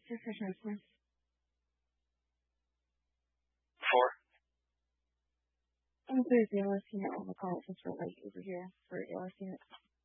Just for transfer. Four. I'm through the ALS unit on the call just for like over here for ALS unit.